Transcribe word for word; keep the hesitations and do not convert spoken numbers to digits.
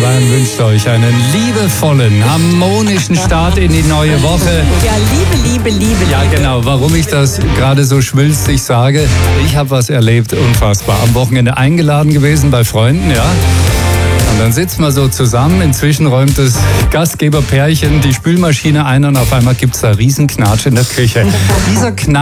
Bayern wünscht euch einen liebevollen, harmonischen Start in die neue Woche. Ja, Liebe, Liebe, Liebe. Ja, genau. Warum ich das gerade so schwülstig sage, ich habe was erlebt, unfassbar. Am Wochenende eingeladen gewesen bei Freunden, ja. Und dann sitzt man so zusammen, inzwischen räumt das Gastgeberpärchen die Spülmaschine ein und auf einmal gibt es da Riesenknatsch in der Küche. Dieser Knatsch